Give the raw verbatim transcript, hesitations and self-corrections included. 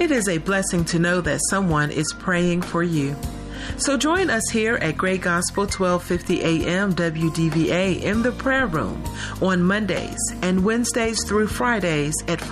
It is a blessing to know that someone is praying for you. So join us here at Great Gospel twelve fifty A M W D V A in the prayer room on Mondays and Wednesdays through Fridays at